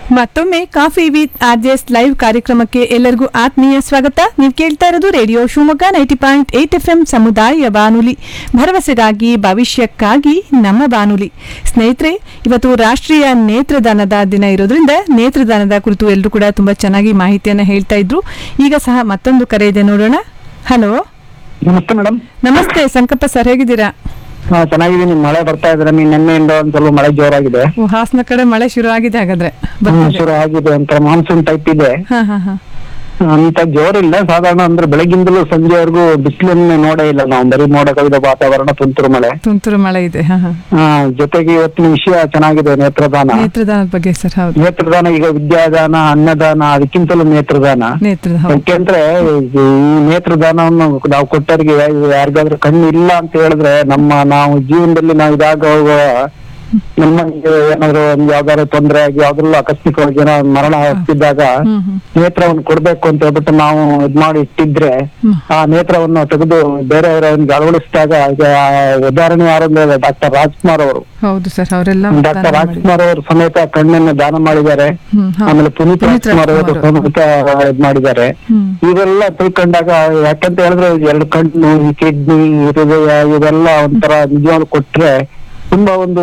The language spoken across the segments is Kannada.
ಮತ್ತೊಮ್ಮೆ ಕಾಫಿ ವಿತ್ ಆರ್ಜೆಸ್ ಲೈವ್ ಕಾರ್ಯಕ್ರಮಕ್ಕೆ ಎಲ್ಲರಿಗೂ ಆತ್ಮೀಯ ಸ್ವಾಗತ. ನೀವು ಕೇಳ್ತಾ ಇರೋದು ರೇಡಿಯೋ ಶಿವಮೊಗ್ಗ 90.8 FM ಸಮುದಾಯ ಬಾನುಲಿ, ಭರವಸೆಗಾಗಿ ಭವಿಷ್ಯಕ್ಕಾಗಿ ನಮ್ಮ ಬಾನುಲಿ. ಸ್ನೇಹಿತರೆ, ಇವತ್ತು ರಾಷ್ಟ್ರೀಯ ನೇತ್ರದಾನದ ದಿನ ಇರೋದ್ರಿಂದ ನೇತ್ರದಾನದ ಕುರಿತು ಎಲ್ಲರೂ ಕೂಡ ತುಂಬಾ ಚೆನ್ನಾಗಿ ಮಾಹಿತಿಯನ್ನು ಹೇಳ್ತಾ ಇದ್ರು. ಈಗ ಸಹ ಮತ್ತೊಂದು ಕರೆ ಇದೆ, ನೋಡೋಣ. ಹಲೋ, ನಮಸ್ತೆ ಮೇಡಮ್. ನಮಸ್ತೆ ಸಂಕಪ್ಪ ಸರ್, ಹೇಗಿದ್ದೀರಾ? ಚೆನ್ನಾಗಿದ್ದೀನಿ. ಮಳೆ ಬರ್ತಾ ಇದ್ರೆ ನಿನ್ನೆಯಿಂದ ಒಂದ್ ಸ್ವಲ್ಪ ಮಳೆ ಜೋರಾಗಿದೆ. ಹಾಸನ ಕಡೆ ಮಳೆ ಶುರು ಆಗಿದೆ ಹಾಗಾದ್ರೆ? ಶುರು ಆಗಿದೆ, ಒಂಥರ ಮಾನ್ಸೂನ್ ಟೈಪ್ ಇದೆ. ಹಾ ಹಾ ಹಾ. ಅಂತ ಜೋರಿಲ್ಲ, ಸಾಧಾರಣ ಅಂದ್ರೆ ಬೆಳಗಿಂದಲೂ ಸಂಜೆವರೆಗೂ ಬಿಸಿಲನ್ನು ನೋಡೇ ಇಲ್ಲ ನಾವು. ಬರೀ ಮೋಡ ಕವಿದ ವಾತಾವರಣ, ತುಂತುರು ಮಳೆ ಇದೆ. ಜೊತೆಗೆ ಇವತ್ತಿನ ವಿಷಯ ಚೆನ್ನಾಗಿದೆ, ನೇತ್ರದಾನದ ಬಗ್ಗೆ ಸರ್. ಹೌದು, ನೇತ್ರದಾನ. ಈಗ ವಿದ್ಯಾದಾನ, ಅನ್ನದಾನ, ಅದಕ್ಕಿಂತಲೂ ನೇತ್ರದಾನ. ಯಾಕೆಂದ್ರೆ ಈ ನೇತ್ರದಾನವನ್ನು ನಾವು ಕೊಟ್ಟವರಿಗೆ ಯಾರಿಗಾದ್ರೂ ಕಣ್ಣು ಇಲ್ಲ ಅಂತ ಹೇಳಿದ್ರೆ ನಾವು ಜೀವನದಲ್ಲಿ ನಾವು ಇದಾಗ ನಮಗೆ ಏನಾದ್ರು ಒಂದ್ ಯಾವ್ದಾದ್ರು ತೊಂದರೆ ಆಗಿ ಯಾವ್ದ್ರಲ್ಲೂ ಆಕಸ್ಮಿಕವಾಗಿ ಏನೋ ಮರಣ ಆಗ್ತಿದ್ದಾಗ ನೇತ್ರವನ್ನು ಕೊಡ್ಬೇಕು ಅಂತ ಹೇಳ್ಬಿಟ್ಟು ನಾವು ಇದ್ ಮಾಡಿ ಇಟ್ಟಿದ್ರೆ ಆ ನೇತ್ರವನ್ನು ತೆಗೆದು ಬೇರೆಯವರಿಗೆ ಅಳವಡಿಸಿದಾಗ, ಉದಾಹರಣೆ ಯಾರಂದ್ರೆ ಡಾಕ್ಟರ್ ರಾಜ್ಕುಮಾರ್ ಅವರು. ಹೌದು ಸರ್, ಅವರೆಲ್ಲ ಡಾಕ್ಟರ್ ರಾಜ್ಕುಮಾರ್ ಅವರು ಸಮೇತ ಕಣ್ಣನ್ನು ದಾನ ಮಾಡಿದ್ದಾರೆ. ಆಮೇಲೆ ಪುನೀತ್ ರಾಜ್ಕುಮಾರ್ ಅವರು ಸಮೇತ ಇದ್ ಮಾಡಿದ್ದಾರೆ. ಇವೆಲ್ಲ ತಿಳ್ಕೊಂಡಾಗ, ಯಾಕಂತ ಹೇಳಿದ್ರೆ ಎರಡು ಕಣ್ಣು, ಈ ಕಿಡ್ನಿ, ಹೃದಯ, ಇವೆಲ್ಲ ಒಂಥರ ನಿಜವಾಗ್ಲೂ ಕೊಟ್ರೆ ತುಂಬಾ ಒಂದು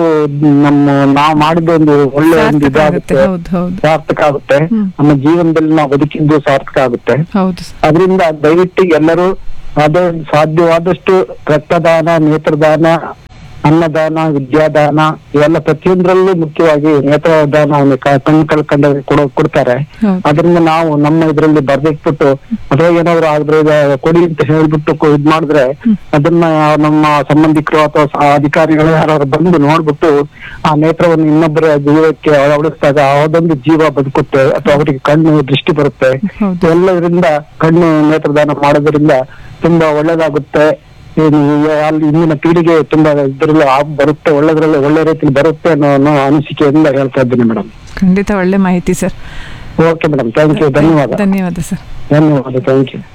ನಾವು ಮಾಡಿದ ಒಂದು ಒಳ್ಳೆ ಒಂದು ಇದಾಗುತ್ತೆ, ಸಾರ್ಥಕ ಆಗುತ್ತೆ. ನಮ್ಮ ಜೀವನದಲ್ಲಿ ನಾವು ಬದುಕಿದ್ದು ಸಾರ್ಥಕ ಆಗುತ್ತೆ. ಅದರಿಂದ ದಯವಿಟ್ಟು ಎಲ್ಲರೂ ಅದೇ ಸಾಧ್ಯವಾದಷ್ಟು ರಕ್ತದಾನ, ನೇತ್ರದಾನ, ಅನ್ನದಾನ, ವಿದ್ಯಾದಾನ ಇವೆಲ್ಲ ಪ್ರತಿಯೊಂದರಲ್ಲೂ ಮುಖ್ಯವಾಗಿ ನೇತ್ರದಾನವನ್ನು ಕಣ್ಣು ಕಳ್ಕೊಂಡವ್ರಿಗೆ ಕೊಡ್ತಾರೆ. ಅದರಿಂದ ನಾವು ನಮ್ಮ ಇದ್ರಲ್ಲಿ ಬರ್ದಿಟ್ಬಿಟ್ಟು ಅಥವಾ ಏನಾದ್ರು ಆದ್ರೆ ಕೊಡಿ ಅಂತ ಹೇಳ್ಬಿಟ್ಟು ಇದ್ ಮಾಡಿದ್ರೆ ಅದನ್ನ ನಮ್ಮ ಸಂಬಂಧಿಕರು ಅಥವಾ ಅಧಿಕಾರಿಗಳು ಯಾರು ಬಂದು ನೋಡ್ಬಿಟ್ಟು ಆ ನೇತ್ರವನ್ನು ಇನ್ನೊಬ್ಬರ ಜೀವಕ್ಕೆ ಅಳವಡಿಸಿದಾಗ ಅದೊಂದು ಜೀವ ಬದುಕುತ್ತೆ ಅಥವಾ ಅವರಿಗೆ ಕಣ್ಣು ದೃಷ್ಟಿ ಬರುತ್ತೆ. ಎಲ್ಲದರಿಂದ ಕಣ್ಣು ನೇತ್ರದಾನ ಮಾಡೋದ್ರಿಂದ ತುಂಬಾ ಒಳ್ಳೇದಾಗುತ್ತೆ. ಅಲ್ಲಿ ಇಂದಿನ ಪೀಳಿಗೆ ತುಂಬಾ ಇದರಲ್ಲಿ ಬರುತ್ತೆ, ಒಳ್ಳೆ ರೀತಿಯಲ್ಲಿ ಬರುತ್ತೆ ಅನ್ನೋ ಅನಿಸಿಕೆಯಿಂದ ಹೇಳ್ತಾ ಇದ್ದೀನಿ ಮೇಡಮ್. ಖಂಡಿತ ಒಳ್ಳೆ ಮಾಹಿತಿ sir. Okay madam, thank you. ಧನ್ಯವಾದ ಸರ್. ಧನ್ಯವಾದ, ಥ್ಯಾಂಕ್ ಯು.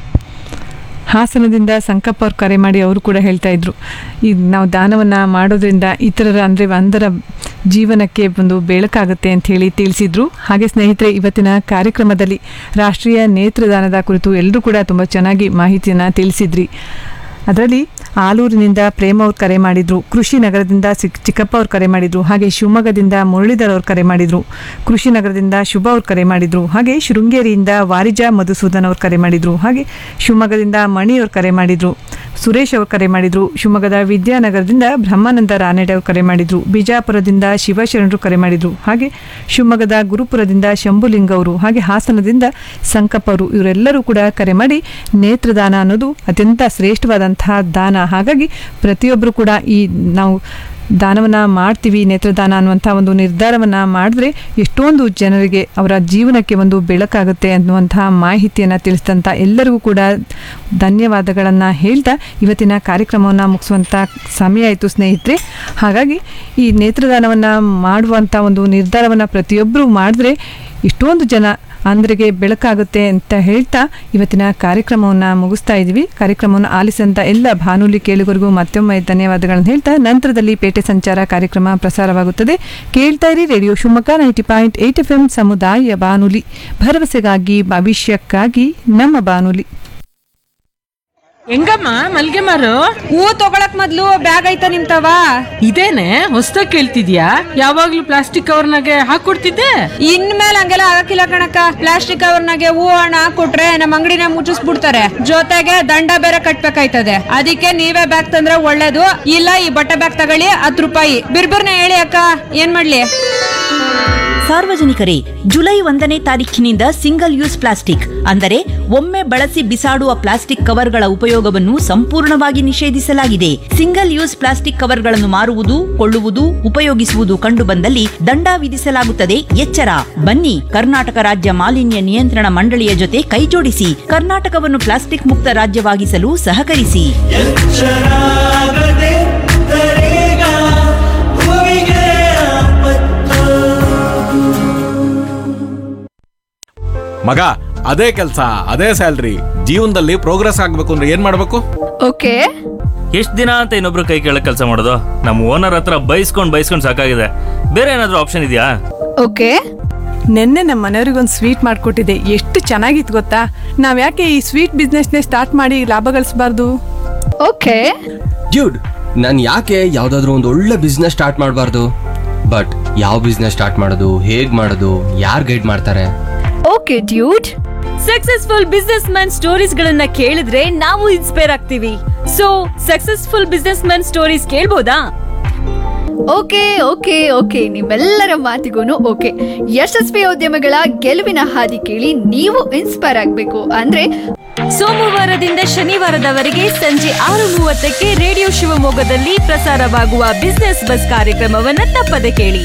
ಹಾಸನದಿಂದ ಸಂಕಪ್ಪ ಅವ್ರು ಕರೆ ಮಾಡಿ ಅವರು ಕೂಡ ಹೇಳ್ತಾ ಇದ್ರು, ಈ ನಾವು ದಾನವನ್ನ ಮಾಡೋದ್ರಿಂದ ಇತರರ ಅಂದರ ಜೀವನಕ್ಕೆ ಒಂದು ಬೆಳಕಾಗುತ್ತೆ ಅಂತ ಹೇಳಿ ತಿಳಿಸಿದ್ರು. ಹಾಗೆ ಸ್ನೇಹಿತರೆ, ಇವತ್ತಿನ ಕಾರ್ಯಕ್ರಮದಲ್ಲಿ ರಾಷ್ಟ್ರೀಯ ನೇತ್ರದಾನದ ಕುರಿತು ಎಲ್ಲರೂ ಕೂಡ ತುಂಬ ಚೆನ್ನಾಗಿ ಮಾಹಿತಿಯನ್ನು ತಿಳಿಸಿದ್ರಿ. ಅದರಲ್ಲಿ ಆಲೂರಿನಿಂದ ಪ್ರೇಮ ಅವ್ರು ಕರೆ ಮಾಡಿದ್ರು, ಕೃಷಿ ನಗರದಿಂದ ಚಿಕ್ಕಪ್ಪ ಅವ್ರು ಕರೆ ಮಾಡಿದ್ರು, ಹಾಗೆ ಶಿವಮೊಗ್ಗದಿಂದ ಮುರಳೀಧರ್ ಅವ್ರು ಕರೆ ಮಾಡಿದ್ರು, ಕೃಷಿ ನಗರದಿಂದ ಶುಭ ಅವ್ರು ಕರೆ ಮಾಡಿದ್ರು, ಹಾಗೆ ಶೃಂಗೇರಿಯಿಂದ ವಾರಿಜಾ ಮಧುಸೂದನ್ ಅವ್ರು ಕರೆ ಮಾಡಿದ್ರು, ಹಾಗೆ ಶಿವಮೊಗ್ಗದಿಂದ ಮಣಿ ಅವ್ರು ಕರೆ ಮಾಡಿದ್ರು, ಸುರೇಶ್ ಅವರು ಕರೆ ಮಾಡಿದ್ರು, ಶಿವಮೊಗ್ಗದ ವಿದ್ಯಾನಗರದಿಂದ ಬ್ರಹ್ಮಾನಂದ ರಾನೇಡೆ ಅವರು ಕರೆ ಮಾಡಿದ್ರು, ಬಿಜಾಪುರದಿಂದ ಶಿವಶರಣರು ಕರೆ ಮಾಡಿದ್ರು, ಹಾಗೆ ಶಿವಮೊಗ್ಗದ ಗುರುಪುರದಿಂದ ಶಂಭುಲಿಂಗ ಅವರು, ಹಾಗೆ ಹಾಸನದಿಂದ ಸಂಕಪ್ಪ ಅವರು, ಇವರೆಲ್ಲರೂ ಕೂಡ ಕರೆ ಮಾಡಿ ನೇತ್ರದಾನ ಅನ್ನೋದು ಅತ್ಯಂತ ಶ್ರೇಷ್ಠವಾದಂತಹ ದಾನ. ಹಾಗಾಗಿ ಪ್ರತಿಯೊಬ್ಬರು ಕೂಡ ಈ ನಾವು ದಾನವನ್ನು ಮಾಡ್ತೀವಿ, ನೇತ್ರದಾನ ಅನ್ನುವಂಥ ಒಂದು ನಿರ್ಧಾರವನ್ನು ಮಾಡಿದ್ರೆ ಎಷ್ಟೊಂದು ಜನರಿಗೆ ಅವರ ಜೀವನಕ್ಕೆ ಒಂದು ಬೆಳಕಾಗುತ್ತೆ ಅನ್ನುವಂತಹ ಮಾಹಿತಿಯನ್ನು ತಿಳಿಸಿದಂಥ ಎಲ್ಲರಿಗೂ ಕೂಡ ಧನ್ಯವಾದಗಳನ್ನು ಹೇಳ್ತಾ ಇವತ್ತಿನ ಕಾರ್ಯಕ್ರಮವನ್ನು ಮುಗಿಸುವಂಥ ಸಮಯ ಆಯಿತು ಸ್ನೇಹಿತರೆ. ಹಾಗಾಗಿ ಈ ನೇತ್ರದಾನವನ್ನು ಮಾಡುವಂಥ ಒಂದು ನಿರ್ಧಾರವನ್ನು ಪ್ರತಿಯೊಬ್ಬರು ಮಾಡಿದ್ರೆ ಎಷ್ಟೊಂದು ಜನ ಅಂದ್ರಿಗೆ ಬೆಳಕಾಗುತ್ತೆ ಅಂತ ಹೇಳ್ತಾ ಇವತ್ತಿನ ಕಾರ್ಯಕ್ರಮವನ್ನು ಮುಗಿಸ್ತಾ ಇದ್ದೀವಿ. ಕಾರ್ಯಕ್ರಮವನ್ನು ಆಲಿಸಿದಂಥ ಎಲ್ಲ ಬಾನುಲಿ ಕೇಳುಗರಿಗೂ ಮತ್ತೊಮ್ಮೆ ಧನ್ಯವಾದಗಳನ್ನು ಹೇಳ್ತಾ ನಂತರದಲ್ಲಿ ಪೇಟೆ ಸಂಚಾರ ಕಾರ್ಯಕ್ರಮ ಪ್ರಸಾರವಾಗುತ್ತದೆ. ಕೇಳ್ತಾ ಇರಿ ರೇಡಿಯೋ ಶಿವಮೊಗ್ಗ 90.8 FM ಸಮುದಾಯ ಬಾನುಲಿ, ಭರವಸೆಗಾಗಿ ಭವಿಷ್ಯಕ್ಕಾಗಿ ನಮ್ಮ ಬಾನುಲಿ. ಹೆಂಗಮ್ಮ ಮಲ್ಗೆ ಮಾರು? ಹೂ ತಗೊಳಕ್ ಮೊದ್ಲು ಬ್ಯಾಗ್ ಐತ ನಿಮ್ತವ? ಇದೇನೆ ಹೊಸ್ದಾಗ್ ಕೇಳ್ತಿದ್ಯಾ? ಯಾವಾಗ್ಲೂ ಪ್ಲಾಸ್ಟಿಕ್ ಕವರ್ನಾಗೆ ಹಾಕೊಡ್ತಿದ್ದೆ. ಇನ್ಮೇಲೆ ಹಂಗೆಲ್ಲ ಆಗಕ್ಕಿಲ್ಲ ಕಣಕ್ಕ. ಪ್ಲಾಸ್ಟಿಕ್ ಕವರ್ನಾಗೆ ಹೂ ಹಣ ಹಾಕೊಟ್ರೆ ನಮ್ ಅಂಗಡಿನ ಮುಚ್ಚಿಸ್ಬಿಡ್ತಾರೆ, ಜೊತೆಗೆ ದಂಡ ಬೇರೆ ಕಟ್ಬೇಕಾಯ್ತದೆ. ಅದಕ್ಕೆ ನೀವೇ ಬ್ಯಾಗ್ ತಂದ್ರೆ ಒಳ್ಳೇದು. ಇಲ್ಲ ಈ ಬಟ್ಟೆ ಬ್ಯಾಗ್ ತಗೊಳ್ಳಿ, 10 ರೂಪಾಯಿ. ಬಿರ್ಬಿರ್ನ ಹೇಳಿ ಅಕ್ಕ, ಏನ್ ಮಾಡ್ಲಿ? ಸಾರ್ವಜನಿಕರೇ, ಜುಲೈ 1ನೇ ತಾರೀಖಿನಿಂದ ಸಿಂಗಲ್ ಯೂಸ್ ಪ್ಲಾಸ್ಟಿಕ್ ಅಂದರೆ ಒಮ್ಮೆ ಬಳಸಿ ಬಿಸಾಡುವ ಪ್ಲಾಸ್ಟಿಕ್ ಕವರ್ಗಳ ಉಪಯೋಗವನ್ನು ಸಂಪೂರ್ಣವಾಗಿ ನಿಷೇಧಿಸಲಾಗಿದೆ. ಸಿಂಗಲ್ ಯೂಸ್ ಪ್ಲಾಸ್ಟಿಕ್ ಕವರ್ಗಳನ್ನು ಮಾರುವುದು, ಕೊಳ್ಳುವುದು, ಉಪಯೋಗಿಸುವುದು ಕಂಡುಬಂದಲ್ಲಿ ದಂಡ ವಿಧಿಸಲಾಗುತ್ತದೆ. ಎಚ್ಚರ! ಬನ್ನಿ, ಕರ್ನಾಟಕ ರಾಜ್ಯ ಮಾಲಿನ್ಯ ನಿಯಂತ್ರಣ ಮಂಡಳಿಯ ಜೊತೆ ಕೈಜೋಡಿಸಿ ಕರ್ನಾಟಕವನ್ನು ಪ್ಲಾಸ್ಟಿಕ್ ಮುಕ್ತ ರಾಜ್ಯವಾಗಿಸಲು ಸಹಕರಿಸಿ. ಮಗ, ಅದೇ ಕೆಲಸ, ಅದೇ ಸ್ಯಾಲ್ರಿ, ಜೀವನದಲ್ಲಿ ಪ್ರೋಗ್ರೆಸ್ ಆಗ್ಬೇಕು ಅಂದ್ರೆ ಏನ್ ಮಾಡ್ಬೇಕು? ಓಕೆ, ಎಷ್ಟ್ ದಿನ ಅಂತ ಇನ್ನೊಬ್ರು ಕೈ ಕೆಳಗೆ ಕೆಲಸ ಮಾಡೋದು? ನಮ್ಮ ಓನರ್ ಹತ್ರ ಬೈಸ್ಕೊಂಡ್ ಸಾಕಾಗಿದೆ. ಬೇರೆ ಏನಾದ್ರೂ ಆಪ್ಷನ್ ಇದೆಯಾ? ಓಕೆ, ನೆನ್ನೆ ನಮ್ಮ ಮನೆಯವ್ರಿಗೊಂದು ಸ್ವೀಟ್ ಮಾಡಿಕೊಟ್ಟಿದ್ದೆ, ಎಷ್ಟು ಚೆನ್ನಾಗಿತ್ತು ಗೊತ್ತಾ. ನಾವು ಯಾಕೆ ಈ ಸ್ವೀಟ್ ಬಿಸ್ನೆಸ್ನೇ ಸ್ಟಾರ್ಟ್ ಮಾಡಿ ಲಾಭ ಗಳಿಸಬಾರ್ದು? ಓಕೆ ಡ್ಯೂಡ್, ನಾನು ಯಾಕೆ ಯಾವ್ದಾದ್ರು ಒಂದು ಒಳ್ಳೆ ಬಿಸ್ನೆಸ್ ಸ್ಟಾರ್ಟ್ ಮಾಡಬಾರ್ದು? ಬಟ್ ಯಾವ ಬಿಸ್ನೆಸ್ ಸ್ಟಾರ್ಟ್ ಮಾಡೋದು, ಹೇಗ್ ಮಾಡೋದು, ಯಾರು ಗೈಡ್ ಮಾಡ್ತಾರೆ? Okay dude, successful business man stories ಗಳನ್ನ ಕೇಳಿದ್ರೆ ನಾವು ಇನ್ಸ್ಪೈರ್ ಆಗ್ತೀವಿ. So successful business man stories ಕೇಳ್ಬೋದಾ? Okay okay okay ನಿಮ್ಮೆಲ್ಲರ ಮಾತಿಗೂ ಓಕೆ. ಯಶಸ್ವಿ ಉದ್ಯಮಗಳ ಗೆಲುವಿನ ಹಾದಿ ಕೇಳಿ ನೀವು ಇನ್ಸ್ಪೈರ್ ಆಗಬೇಕು ಅಂದ್ರೆ ಸೋಮವಾರದಿಂದ ಶನಿವಾರದವರೆಗೆ ಸಂಜೆ 6:30ಕ್ಕೆ ರೇಡಿಯೋ ಶಿವಮೊಗ್ಗದಲ್ಲಿ ಪ್ರಸಾರವಾಗುವ ಬಿಸ್ನೆಸ್ ಬಸ್ ಕಾರ್ಯಕ್ರಮವನ್ನ ತಪ್ಪದೆ ಕೇಳಿ.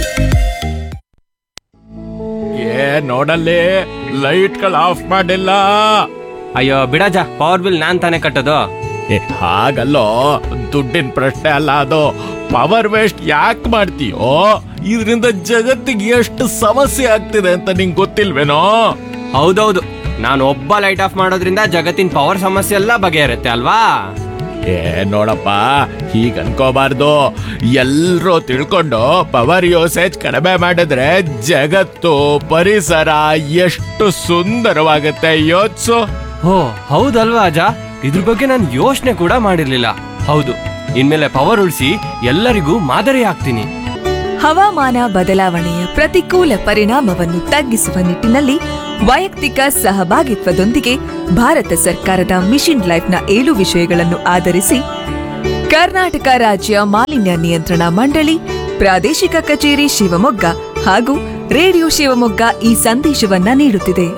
ನೋಡಲ್ಲಿ ಲೈಟ್ಗಳು ಆಫ್ ಮಾಡಿಲ್ಲ. ಅಯ್ಯೋ ಬಿಡಜ, ಪವರ್ ಬಿಲ್ ನಾನ್ ತಾನೇ ಕಟ್ಟೋದು. ಹಾಗಲ್ಲೋ, ದುಡ್ಡಿನ ಪ್ರಶ್ನೆ ಅಲ್ಲ ಅದು. ಪವರ್ ವೇಸ್ಟ್ ಯಾಕೆ ಮಾಡ್ತೀಯೋ? ಇದರಿಂದ ಜಗತ್ತಿಗೆ ಎಷ್ಟು ಸಮಸ್ಯೆ ಆಗ್ತಿದೆ ಅಂತ ನಿಂಗೆ ಗೊತ್ತಿಲ್ವೇನೋ? ಹೌದೌದು, ನಾನು ಒಬ್ಬ ಲೈಟ್ ಆಫ್ ಮಾಡೋದ್ರಿಂದ ಜಗತ್ತಿನ ಪವರ್ ಸಮಸ್ಯೆ ಎಲ್ಲ ಬಗೆಹರುತ್ತೆ ಅಲ್ವಾ? ನೋಡಪ್ಪ, ಹೀಗ ಅನ್ಕೋಬಾರ್ದು. ಎಲ್ರೂ ತಿಳ್ಕೊಂಡು ಪವರ್ ಯೂಸೇಜ್ ಕಡಿಮೆ ಮಾಡಿದ್ರೆ ಜಗತ್ತು, ಪರಿಸರ ಎಷ್ಟು ಸುಂದರವಾಗುತ್ತೆ. ಯೋಚ್ಸು. ಓ ಹೌದಲ್ವಾ ಅಜ, ಇದ್ರ ಬಗ್ಗೆ ನಾನು ಯೋಚನೆ ಕೂಡ ಮಾಡಿರ್ಲಿಲ್ಲ. ಹೌದು, ಇನ್ಮೇಲೆ ಪವರ್ ಉಳಿಸಿ ಎಲ್ಲರಿಗೂ ಮಾದರಿ ಆಗ್ತೀನಿ. ಹವಾಮಾನ ಬದಲಾವಣೆಯ ಪ್ರತಿಕೂಲ ಪರಿಣಾಮವನ್ನು ತಗ್ಗಿಸುವ ನಿಟ್ಟಿನಲ್ಲಿ ವೈಯಕ್ತಿಕ ಸಹಭಾಗಿತ್ವದೊಂದಿಗೆ ಭಾರತ ಸರ್ಕಾರದ ಮಿಷನ್ ಲೈಫ್ನ 7 ವಿಷಯಗಳನ್ನು ಆಧರಿಸಿ ಕರ್ನಾಟಕ ರಾಜ್ಯ ಮಾಲಿನ್ಯ ನಿಯಂತ್ರಣ ಮಂಡಳಿ, ಪ್ರಾದೇಶಿಕ ಕಚೇರಿ ಶಿವಮೊಗ್ಗ ಹಾಗೂ ರೇಡಿಯೋ ಶಿವಮೊಗ್ಗ ಈ ಸಂದೇಶವನ್ನ ನೀಡುತ್ತಿದೆ.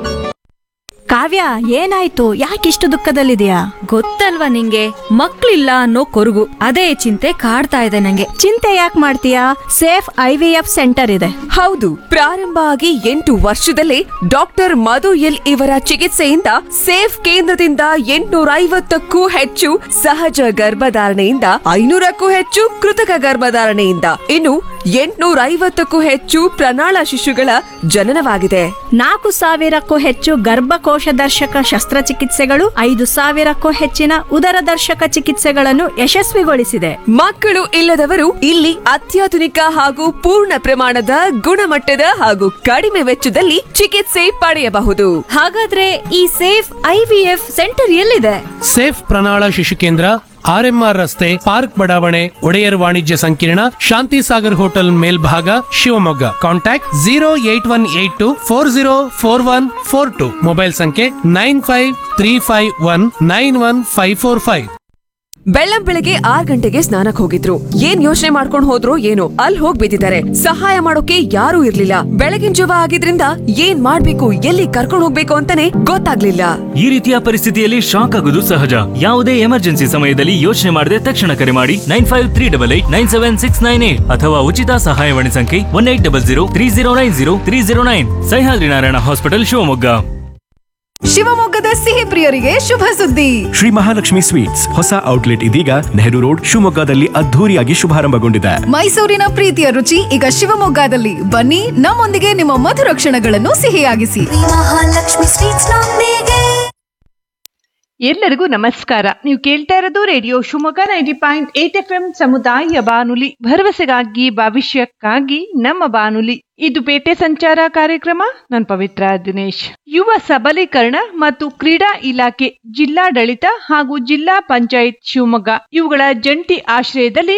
ಕಾವ್ಯ, ಏನಾಯ್ತು? ಯಾಕಿಷ್ಟು ದುಃಖದಲ್ಲಿದೆಯಾ? ಗೊತ್ತಲ್ವಾ ನಿಂಗೆ, ಮಕ್ಳಿಲ್ಲ ಅನ್ನೋ ಕೊರಗು, ಅದೇ ಚಿಂತೆ ಕಾಡ್ತಾ ಇದೆ ನಂಗೆ. ಚಿಂತೆ ಯಾಕೆ ಮಾಡ್ತೀಯಾ? ಸೇಫ್ IVF ಸೆಂಟರ್ ಇದೆ. ಹೌದು, ಪ್ರಾರಂಭ ಆಗಿ 8 ವರ್ಷದಲ್ಲೇ ಡಾಕ್ಟರ್ ಮಧು ಎಲ್ ಇವರ ಚಿಕಿತ್ಸೆಯಿಂದ ಸೇಫ್ ಕೇಂದ್ರದಿಂದ 850ಕ್ಕೂ ಹೆಚ್ಚು ಸಹಜ ಗರ್ಭಧಾರಣೆಯಿಂದ 500ಕ್ಕೂ ಹೆಚ್ಚು ಕೃತಕ ಗರ್ಭಧಾರಣೆಯಿಂದ ಇನ್ನು 850ಕ್ಕೂ ಹೆಚ್ಚು ಪ್ರಣಾಳ ಶಿಶುಗಳ ಜನನವಾಗಿದೆ. 4,000ಕ್ಕೂ ಹೆಚ್ಚು ಗರ್ಭಕೋಶ ದರ್ಶಕ ಶಸ್ತ್ರಚಿಕಿತ್ಸೆಗಳು, 5,000ಕ್ಕೂ ಹೆಚ್ಚಿನ ಉದರ ದರ್ಶಕ ಚಿಕಿತ್ಸೆಗಳನ್ನು ಯಶಸ್ವಿಗೊಳಿಸಿದೆ. ಮಕ್ಕಳು ಇಲ್ಲದವರು ಇಲ್ಲಿ ಅತ್ಯಾಧುನಿಕ ಹಾಗೂ ಪೂರ್ಣ ಪ್ರಮಾಣದ ಗುಣಮಟ್ಟದ ಹಾಗೂ ಕಡಿಮೆ ವೆಚ್ಚದಲ್ಲಿ ಚಿಕಿತ್ಸೆ ಪಡೆಯಬಹುದು. ಹಾಗಾದ್ರೆ ಈ ಸೇಫ್ IVF ಸೆಂಟರ್ ಎಲ್ಲಿದೆ? ಸೇಫ್ ಪ್ರಣಾಳ ಶಿಶು ಕೇಂದ್ರ, RMR ರಸ್ತೆ, ಪಾರ್ಕ್ ಬಡಾವಣೆ, ಒಡೆಯರ್ ವಾಣಿಜ್ಯ ಸಂಕೀರ್ಣ, ಶಾಂತಿ ಸಾಗರ್ ಹೋಟೆಲ್ ಮೇಲ್ಭಾಗ, ಶಿವಮೊಗ್ಗ. ಕಾಂಟ್ಯಾಕ್ಟ್ 08182404142. ಮೊಬೈಲ್ ಸಂಖ್ಯೆ 9535191545. ಬೆಳ್ಳಂ ಬೆಳಗ್ಗೆ 6 ಗಂಟೆಗೆ ಸ್ನಾನಕ್ ಹೋಗಿದ್ರು. ಏನ್ ಯೋಚನೆ ಮಾಡ್ಕೊಂಡ್ ಹೋದ್ರು ಏನೋ, ಅಲ್ಲಿ ಹೋಗ್ ಬಿದ್ದಿದ್ದಾರೆ. ಸಹಾಯ ಮಾಡೋಕೆ ಯಾರೂ ಇರ್ಲಿಲ್ಲ. ಬೆಳಗಿನ ಜಾವ ಆಗಿದ್ರಿಂದ ಏನ್ ಮಾಡ್ಬೇಕು, ಎಲ್ಲಿ ಕರ್ಕೊಂಡ್ ಹೋಗ್ಬೇಕು ಅಂತಾನೆ ಗೊತ್ತಾಗ್ಲಿಲ್ಲ. ಈ ರೀತಿಯ ಪರಿಸ್ಥಿತಿಯಲ್ಲಿ ಶಾಕ್ ಆಗೋದು ಸಹಜ. ಯಾವುದೇ ಎಮರ್ಜೆನ್ಸಿ ಸಮಯದಲ್ಲಿ ಯೋಚನೆ ಮಾಡದೆ ತಕ್ಷಣ ಕರೆ ಮಾಡಿ 9538897698 ಅಥವಾ ಉಚಿತ ಸಹಾಯವಾಣಿ ಸಂಖ್ಯೆ 180030903009. ಸಹ್ಯಾದ್ರಿ ನಾರಾಯಣ ಹಾಸ್ಪಿಟಲ್, ಶಿವಮೊಗ್ಗ. ಶಿವಮೊಗ್ಗದ ಸಿಹಿ ಪ್ರಿಯರಿಗೆ ಶುಭ ಸುದ್ದಿ. ಶ್ರೀ ಮಹಾಲಕ್ಷ್ಮಿ ಸ್ವೀಟ್ಸ್ ಹೊಸ ಔಟ್ಲೆಟ್ ಇದೀಗ ನೆಹರು ರೋಡ್, ಶಿವಮೊಗ್ಗದಲ್ಲಿ ಅದ್ಧೂರಿಯಾಗಿ ಶುಭಾರಂಭಗೊಂಡಿದೆ. ಮೈಸೂರಿನ ಪ್ರೀತಿಯ ರುಚಿ ಈಗ ಶಿವಮೊಗ್ಗದಲ್ಲಿ. ಬನ್ನಿ, ನಮ್ಮೊಂದಿಗೆ ನಿಮ್ಮ ಮಧುರ ಕ್ಷಣಗಳನ್ನು ಸಿಹಿಯಾಗಿಸಿ. ಮಹಾಲಕ್ಷ್ಮಿ ಸ್ವೀಟ್ಸ್ ನೊಂದಿಗೆ. ಎಲ್ಲರಿಗೂ ನಮಸ್ಕಾರ. ನೀವು ಕೇಳ್ತಾ ಇರೋದು ರೇಡಿಯೋ ಶಿವಮೊಗ್ಗ 90.8 FM ಸಮುದಾಯ ಬಾನುಲಿ, ಭರವಸೆಗಾಗಿ ಭವಿಷ್ಯಕ್ಕಾಗಿ ನಮ್ಮ ಬಾನುಲಿ. ಇದು ಪೇಟೆ ಸಂಚಾರ ಕಾರ್ಯಕ್ರಮ. ನಾನು ಪವಿತ್ರ ದಿನೇಶ್. ಯುವ ಸಬಲೀಕರಣ ಮತ್ತು ಕ್ರೀಡಾ ಇಲಾಖೆ, ಜಿಲ್ಲಾಡಳಿತ ಹಾಗೂ ಜಿಲ್ಲಾ ಪಂಚಾಯತ್ ಶಿವಮೊಗ್ಗ ಇವುಗಳ ಜಂಟಿ ಆಶ್ರಯದಲ್ಲಿ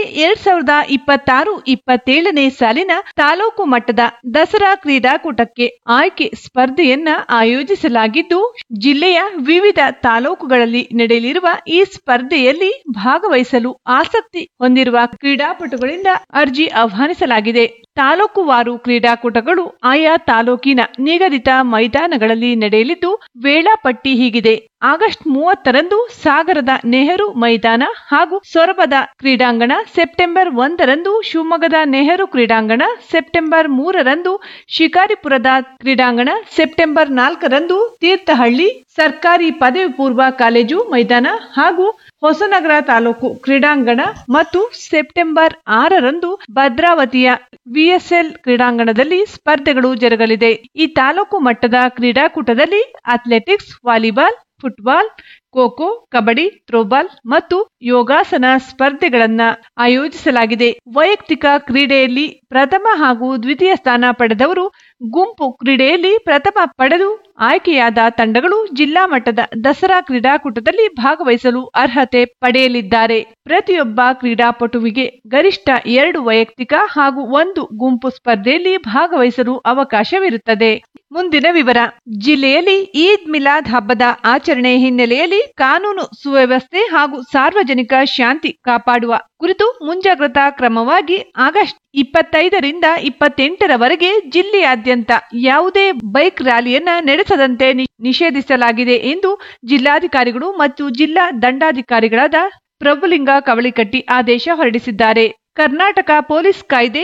2026-27ನೇ ಸಾಲಿನ ತಾಲೂಕು ಮಟ್ಟದ ದಸರಾ ಕ್ರೀಡಾಕೂಟಕ್ಕೆ ಆಯ್ಕೆ ಸ್ಪರ್ಧೆಯನ್ನ ಆಯೋಜಿಸಲಾಗಿದ್ದು, ಜಿಲ್ಲೆಯ ವಿವಿಧ ತಾಲೂಕುಗಳಲ್ಲಿ ನಡೆಯಲಿರುವ ಈ ಸ್ಪರ್ಧೆಯಲ್ಲಿ ಭಾಗವಹಿಸಲು ಆಸಕ್ತಿ ಹೊಂದಿರುವ ಕ್ರೀಡಾಪಟುಗಳಿಂದ ಅರ್ಜಿ ಆಹ್ವಾನಿಸಲಾಗಿದೆ. ತಾಲೂಕುವಾರು ಕ್ರೀಡಾಕೂಟಗಳು ಆಯಾ ತಾಲೂಕಿನ ನಿಗದಿತ ಮೈದಾನಗಳಲ್ಲಿ ನಡೆಯಲಿದ್ದು, ವೇಳಾಪಟ್ಟಿ ಹೀಗಿದೆ. ಆಗಸ್ಟ್ 30ರಂದು ಸಾಗರದ ನೆಹರು ಮೈದಾನ ಹಾಗೂ ಸೊರಬದ ಕ್ರೀಡಾಂಗಣ, ಸೆಪ್ಟೆಂಬರ್ 1ರಂದು ಶಿವಮೊಗ್ಗದ ನೆಹರು ಕ್ರೀಡಾಂಗಣ, ಸೆಪ್ಟೆಂಬರ್ 3ರಂದು ಶಿಕಾರಿಪುರದ ಕ್ರೀಡಾಂಗಣ, ಸೆಪ್ಟೆಂಬರ್ 4ರಂದು ತೀರ್ಥಹಳ್ಳಿ ಸರ್ಕಾರಿ ಪದವಿ ಪೂರ್ವ ಕಾಲೇಜು ಮೈದಾನ ಹಾಗೂ ಹೊಸನಗರ ತಾಲೂಕು ಕ್ರೀಡಾಂಗಣ ಮತ್ತು ಸೆಪ್ಟೆಂಬರ್ 6ರಂದು ಭದ್ರಾವತಿಯ VSL ಕ್ರೀಡಾಂಗಣದಲ್ಲಿ ಸ್ಪರ್ಧೆಗಳು ಜರುಗಲಿದೆ. ಈ ತಾಲೂಕು ಮಟ್ಟದ ಕ್ರೀಡಾಕೂಟದಲ್ಲಿ athletics, volleyball, football, kho kho, kabaddi, throwball ಮತ್ತು ಯೋಗಾಸನ ಸ್ಪರ್ಧೆಗಳನ್ನ ಆಯೋಜಿಸಲಾಗಿದೆ. ವೈಯಕ್ತಿಕ ಕ್ರೀಡೆಯಲ್ಲಿ ಪ್ರಥಮ ಹಾಗೂ ದ್ವಿತೀಯ ಸ್ಥಾನ ಪಡೆದವರು, ಗುಂಪು ಕ್ರೀಡೆಯಲ್ಲಿ ಪ್ರಥಮ ಪಡೆದು ಆಯ್ಕೆಯಾದ ತಂಡಗಳು ಜಿಲ್ಲಾ ಮಟ್ಟದ ದಸರಾ ಕ್ರೀಡಾಕೂಟದಲ್ಲಿ ಭಾಗವಹಿಸಲು ಅರ್ಹತೆ ಪಡೆಯಲಿದ್ದಾರೆ. ಪ್ರತಿಯೊಬ್ಬ ಕ್ರೀಡಾಪಟುವಿಗೆ ಗರಿಷ್ಠ 2 ವೈಯಕ್ತಿಕ ಹಾಗೂ 1 ಗುಂಪು ಸ್ಪರ್ಧೆಯಲ್ಲಿ ಭಾಗವಹಿಸಲು ಅವಕಾಶವಿರುತ್ತದೆ. ಮುಂದಿನ ವಿವರ. ಜಿಲ್ಲೆಯಲ್ಲಿ ಈದ್ ಮಿಲಾದ್ ಹಬ್ಬದ ಆಚರಣೆ ಹಿನ್ನೆಲೆಯಲ್ಲಿ ಕಾನೂನು ಸುವ್ಯವಸ್ಥೆ ಹಾಗೂ ಸಾರ್ವಜನಿಕ ಶಾಂತಿ ಕಾಪಾಡುವ ಕುರಿತು ಮುಂಜಾಗ್ರತಾ ಕ್ರಮವಾಗಿ ಆಗಸ್ಟ್ 25ರಿಂದ 28ರವರೆಗೆ ಜಿಲ್ಲೆಯಾದ್ಯಂತ ಯಾವುದೇ ಬೈಕ್ ರ್ಯಾಲಿಯನ್ನ ನಡೆಸದಂತೆ ನಿಷೇಧಿಸಲಾಗಿದೆ ಎಂದು ಜಿಲ್ಲಾಧಿಕಾರಿಗಳು ಮತ್ತು ಜಿಲ್ಲಾ ದಂಡಾಧಿಕಾರಿಗಳಾದ ಪ್ರಭುಲಿಂಗ ಕವಳಿಕಟ್ಟಿ ಆದೇಶ ಹೊರಡಿಸಿದ್ದಾರೆ. ಕರ್ನಾಟಕ ಪೊಲೀಸ್ ಕಾಯ್ದೆ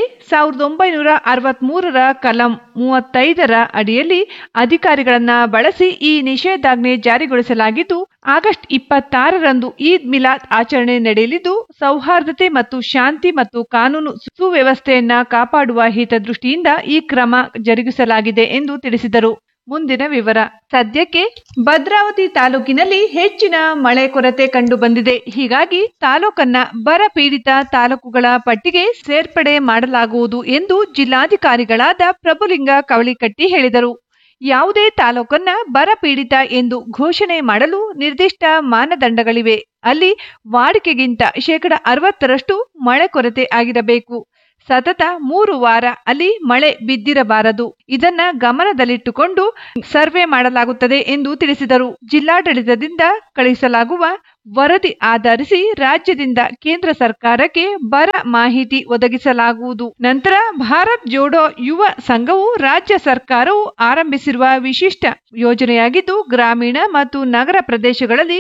1963ರ ಕಲಂ 35ರ ಅಡಿಯಲ್ಲಿ ಅಧಿಕಾರಿಗಳನ್ನ ಬಳಸಿ ಈ ನಿಷೇಧಾಜ್ಞೆ ಜಾರಿಗೊಳಿಸಲಾಗಿದ್ದು, ಆಗಸ್ಟ್ 26ರಂದು ಈದ್ ಮಿಲಾದ್ ಆಚರಣೆ ನಡೆಯಲಿದ್ದು, ಸೌಹಾರ್ದತೆ ಮತ್ತು ಶಾಂತಿ ಮತ್ತು ಕಾನೂನು ಸುವ್ಯವಸ್ಥೆಯನ್ನ ಕಾಪಾಡುವ ಹಿತದೃಷ್ಟಿಯಿಂದ ಈ ಕ್ರಮ ಜರುಗಿಸಲಾಗಿದೆ ಎಂದು ತಿಳಿಸಿದರು. ಮುಂದಿನ ವಿವರ. ಸದ್ಯಕ್ಕೆ ಭದ್ರಾವತಿ ತಾಲೂಕಿನಲ್ಲಿ ಹೆಚ್ಚಿನ ಮಳೆ ಕೊರತೆ ಕಂಡು ಬಂದಿದೆ. ಹೀಗಾಗಿ ತಾಲೂಕನ್ನ ಬರ ಪೀಡಿತ ತಾಲೂಕುಗಳ ಪಟ್ಟಿಗೆ ಸೇರ್ಪಡೆ ಮಾಡಲಾಗುವುದು ಎಂದು ಜಿಲ್ಲಾಧಿಕಾರಿಗಳಾದ ಪ್ರಭುಲಿಂಗ ಕವಳಿಕಟ್ಟಿ ಹೇಳಿದರು. ಯಾವುದೇ ತಾಲೂಕನ್ನ ಬರ ಪೀಡಿತ ಎಂದು ಘೋಷಣೆ ಮಾಡಲು ನಿರ್ದಿಷ್ಟ ಮಾನದಂಡಗಳಿವೆ. ಅಲ್ಲಿ ವಾಡಿಕೆಗಿಂತ 60% ಮಳೆ ಕೊರತೆ ಆಗಿರಬೇಕು. ಸತತ 3 ವಾರ ಅಲ್ಲಿ ಮಳೆ ಬಿದ್ದಿರಬಾರದು. ಇದನ್ನ ಗಮನದಲ್ಲಿಟ್ಟುಕೊಂಡು ಸರ್ವೆ ಮಾಡಲಾಗುತ್ತದೆ ಎಂದು ತಿಳಿಸಿದರು. ಜಿಲ್ಲಾಡಳಿತದಿಂದ ಕಳಿಸಲಾಗುವ ವರದಿ ಆಧರಿಸಿ ರಾಜ್ಯದಿಂದ ಕೇಂದ್ರ ಸರ್ಕಾರಕ್ಕೆ ಬರ ಮಾಹಿತಿ ಒದಗಿಸಲಾಗುವುದು. ನಂತರ ಭಾರತ್ ಜೋಡೋ ಯುವ ಸಂಘವು ರಾಜ್ಯ ಸರ್ಕಾರವು ಆರಂಭಿಸಿರುವ ವಿಶಿಷ್ಟ ಯೋಜನೆಯಾಗಿದ್ದು, ಗ್ರಾಮೀಣ ಮತ್ತು ನಗರ ಪ್ರದೇಶಗಳಲ್ಲಿ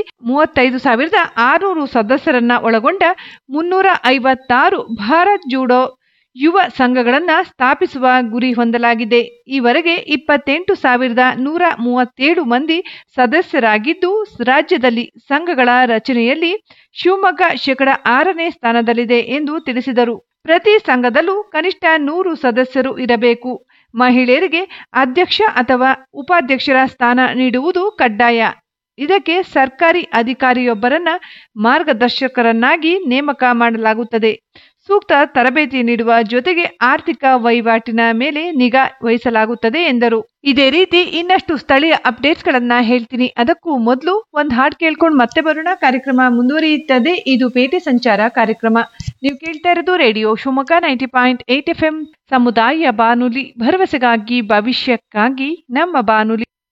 35,600 ಸದಸ್ಯರನ್ನ ಒಳಗೊಂಡ 356 ಭಾರತ್ ಜೋಡೋ ಯುವ ಸಂಘಗಳನ್ನ ಸ್ಥಾಪಿಸುವ ಗುರಿ ಹೊಂದಲಾಗಿದೆ. ಈವರೆಗೆ 28,137 ಮಂದಿ ಸದಸ್ಯರಾಗಿದ್ದು, ರಾಜ್ಯದಲ್ಲಿ ಸಂಘಗಳ ರಚನೆಯಲ್ಲಿ ಶಿವಮೊಗ್ಗ 6ನೇ ಸ್ಥಾನದಲ್ಲಿದೆ ಎಂದು ತಿಳಿಸಿದರು. ಪ್ರತಿ ಸಂಘದಲ್ಲೂ ಕನಿಷ್ಠ 100 ಸದಸ್ಯರು ಇರಬೇಕು. ಮಹಿಳೆಯರಿಗೆ ಅಧ್ಯಕ್ಷ ಅಥವಾ ಉಪಾಧ್ಯಕ್ಷರ ಸ್ಥಾನ ನೀಡುವುದು ಕಡ್ಡಾಯ. ಇದಕ್ಕೆ ಸರ್ಕಾರಿ ಅಧಿಕಾರಿಯೊಬ್ಬರನ್ನ ಮಾರ್ಗದರ್ಶಕರನ್ನಾಗಿ ನೇಮಕ ಮಾಡಲಾಗುತ್ತದೆ. ಸೂಕ್ತ ತರಬೇತಿ ನೀಡುವ ಜೊತೆಗೆ ಆರ್ಥಿಕ ವಹಿವಾಟಿನ ಮೇಲೆ ನಿಗಾ ವಹಿಸಲಾಗುತ್ತದೆ ಎಂದರು. ಇದೇ ರೀತಿ ಇನ್ನಷ್ಟು ಸ್ಥಳೀಯ ಅಪ್ಡೇಟ್ಸ್ಗಳನ್ನ ಹೇಳ್ತೀನಿ. ಅದಕ್ಕೂ ಮೊದಲು ಒಂದು ಹಾಡು ಕೇಳ್ಕೊಂಡು ಮತ್ತೆ ಬರೋಣ. ಕಾರ್ಯಕ್ರಮ ಮುಂದುವರಿಯುತ್ತದೆ. ಇದು ಪೇಟೆ ಸಂಚಾರ ಕಾರ್ಯಕ್ರಮ. ನೀವು ಕೇಳ್ತಾ ಇರೋದು ರೇಡಿಯೋ ಶಿವಮೊಗ್ಗ 90.8 FM ಸಮುದಾಯ ಬಾನುಲಿ, ಭರವಸೆಗಾಗಿ ಭವಿಷ್ಯಕ್ಕಾಗಿ ನಮ್ಮ ಬಾನುಲಿ.